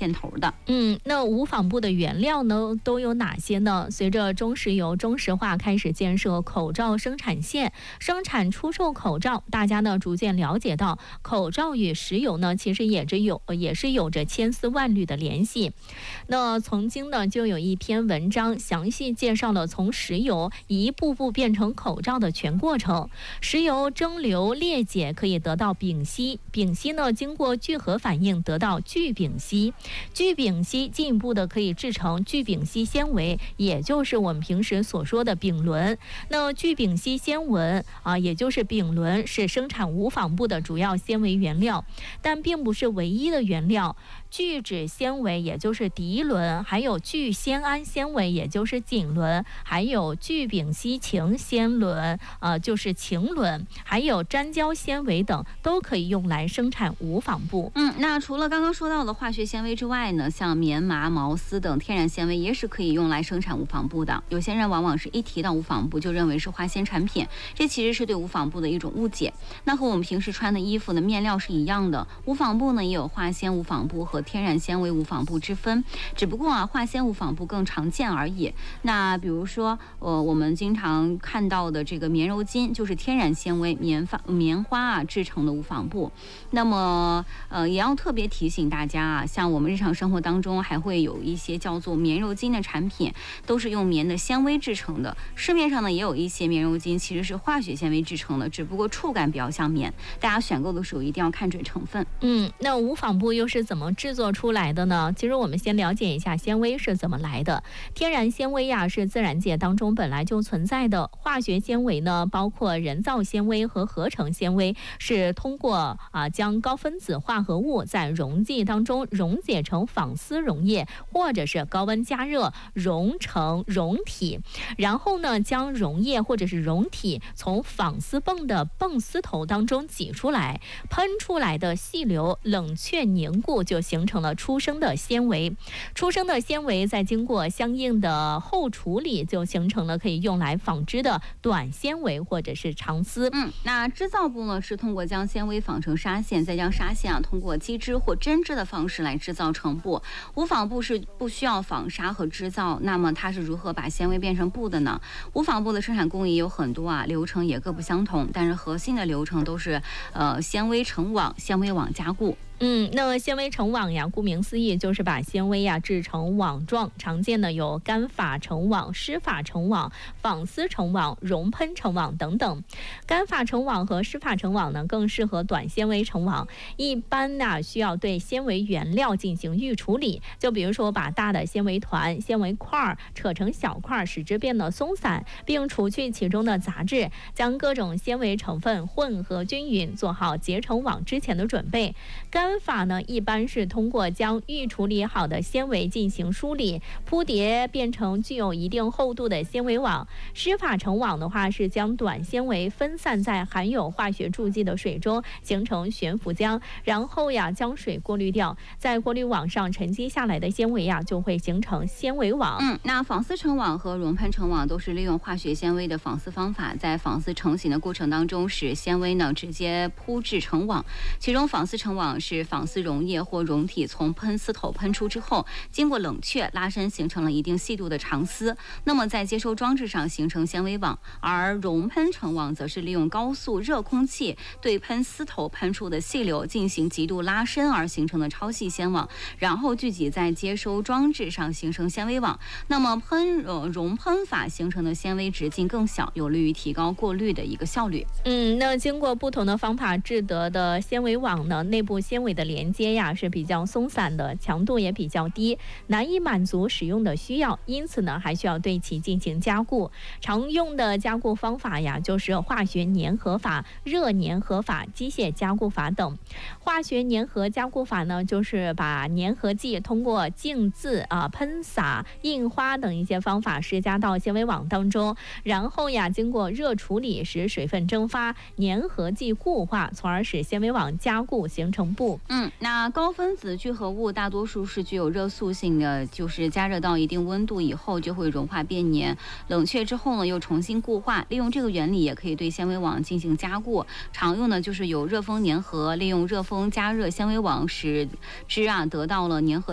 线头的。 那无纺布的原料呢都有哪些呢？随着中石油中石化开始建设口罩生产线，生产出售口罩，大家呢逐渐了解到，口罩与石油呢其实也是有着千丝万缕的联系。那曾经呢就有一篇文章详细介绍了从石油一步步变成口罩的全过程。石油蒸馏裂解可以得到丙烯，丙烯呢经过聚合反应得到聚丙烯，聚丙烯进一步的可以制成聚丙烯纤维，也就是我们平时所说的丙纶。那聚丙烯纤维也就是丙纶，是生产无纺布的主要纤维原料，但并不是唯一的原料。聚酯纤维也就是涤纶，还有聚酰胺纤维也就是锦纶，还有聚丙烯腈纤纶就是腈纶，还有粘胶纤维等都可以用来生产无纺布。 那除了刚刚说到的化学纤维之外呢，像棉麻、毛丝等天然纤维也是可以用来生产无纺布的。有些人往往是一提到无纺布就认为是化纤产品，这其实是对无纺布的一种误解。那和我们平时穿的衣服的面料是一样的，无纺布呢也有化纤无纺布和天然纤维无纺布之分，只不过化纤无纺布更常见而已。那比如说我们经常看到的这个棉柔巾就是天然纤维棉花制成的无纺布。那么也要特别提醒大家像我们日常生活当中还会有一些叫做棉柔巾的产品，都是用棉的纤维制成的。市面上呢也有一些棉柔巾其实是化学纤维制成的，只不过触感比较像棉，大家选购的时候一定要看准成分。 那无纺布又是怎么制作出来的呢？其实我们先了解一下纤维是怎么来的。天然纤维是自然界当中本来就存在的，化学纤维呢包括人造纤维和合成纤维，是通过将高分子化合物在溶剂当中溶解成纺丝溶液，或者是高温加热溶成溶体，然后呢将溶液或者是溶体从纺丝泵的泵丝头当中挤出来，喷出来的细流冷却凝固，就形成了出生的纤维。出生的纤维再经过相应的后处理，就形成了可以用来纺织的短纤维或者是长丝。 那织造部呢是通过将纤维纺成纱线，再将纱线通过机织或针织的方式来制造成布。无纺布是不需要纺纱和织造，那么它是如何把纤维变成布的呢？无纺布的生产工艺有很多流程也各不相同，但是核心的流程都是纤维成网、纤维网加固。 那纤维成网顾名思义就是把纤维制成网状，常见的有干发成网、湿发成网、纺丝成网、熔喷成网等等。干发成网和湿发成网呢更适合短纤维成网，一般需要对纤维原料进行预处理，就比如说把大的纤维团、纤维块扯成小块，使之变得松散，并除去其中的杂质，将各种纤维成分混合均匀，做好结成网之前的准备。干发呢一般是通过将预处理好的纤维进行梳理铺叠，变成具有一定厚度的纤维网。湿发成网的话是将短纤维分散在含有化学助剂的水中，形成悬浮浆，然后将水过滤掉，在过滤网上沉积下来的纤维就会形成纤维网。 那纺丝成网和熔喷成网都是利用化学纤维的纺丝方法，在纺丝成型的过程当中使纤维呢直接铺制成网。其中纺丝成网是纺丝溶液或溶体从喷丝头喷出之后，经过冷却拉伸形成了一定细度的长丝，那么在接收装置上形成纤维网。而熔喷成网则是利用高速热空气对喷丝头喷出的细流进行极度拉伸而形成的超细纤网，然后聚集在接收装置上形成纤维网。那么熔喷法形成的纤维直径更小，有利于提高过滤的一个效率。 那经过不同的方法制得的纤维网呢，内部纤维的连接是比较松散的，强度也比较低，难以满足使用的需要，因此呢还需要对其进行加固。常用的加固方法就是化学粘合法、热粘合法、机械加固法等。化学粘合加固法呢，就是把粘合剂通过静置、喷洒、印花等一些方法施加到纤维网当中，然后经过热处理，使水分蒸发，粘合剂固化，从而使纤维网加固形成布。 那高分子聚合物大多数是具有热塑性的，就是加热到一定温度以后就会融化变粘，冷却之后呢又重新固化。利用这个原理也可以对纤维网进行加固。常用的就是有热风粘合，利用热风加热纤维网，使之得到了粘合